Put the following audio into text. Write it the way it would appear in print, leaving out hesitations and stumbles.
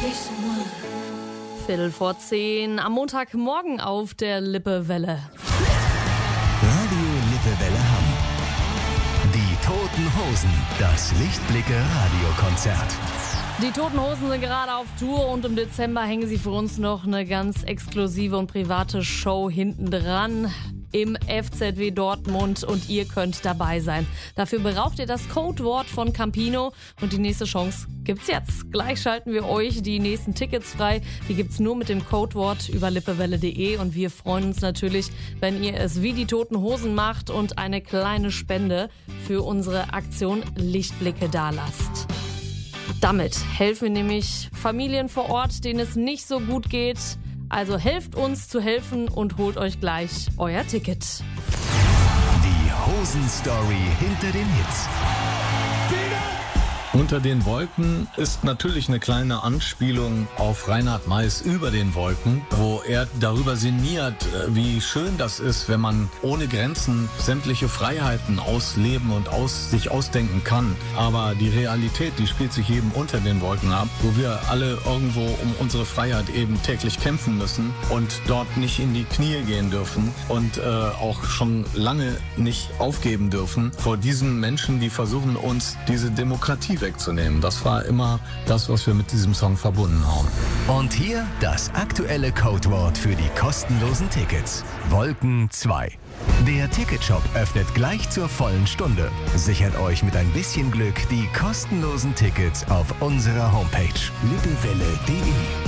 10:15 am Montagmorgen auf der Lippewelle. Radio Lippewelle Hamm. Die Toten Hosen, das Lichtblicke-Radiokonzert. Die Toten Hosen sind gerade auf Tour und im Dezember hängen sie für uns noch eine ganz exklusive und private Show hinten dran im FZW Dortmund und ihr könnt dabei sein. Dafür braucht ihr das Codewort von Campino und die nächste Chance gibt's jetzt. Gleich schalten wir euch die nächsten Tickets frei. Die gibt's nur mit dem Codewort über lippewelle.de und wir freuen uns natürlich, wenn ihr es wie die Toten Hosen macht und eine kleine Spende für unsere Aktion Lichtblicke dalasst. Damit helfen wir nämlich Familien vor Ort, denen es nicht so gut geht. Also helft uns zu helfen und holt euch gleich euer Ticket. Die Hosen-Story hinter den Hits. Unter den Wolken ist natürlich eine kleine Anspielung auf Reinhard Meiß Über den Wolken, wo er darüber sinniert, wie schön das ist, wenn man ohne Grenzen sämtliche Freiheiten ausleben und sich ausdenken kann. Aber die Realität, die spielt sich eben unter den Wolken ab, wo wir alle irgendwo um unsere Freiheit eben täglich kämpfen müssen und dort nicht in die Knie gehen dürfen und auch schon lange nicht aufgeben dürfen vor diesen Menschen, die versuchen, uns diese Demokratie wegzunehmen. Das war immer das, was wir mit diesem Song verbunden haben. Und hier das aktuelle Codewort für die kostenlosen Tickets. Wolken 2. Der Ticketshop öffnet gleich zur vollen Stunde. Sichert euch mit ein bisschen Glück die kostenlosen Tickets auf unserer Homepage lippewelle.de.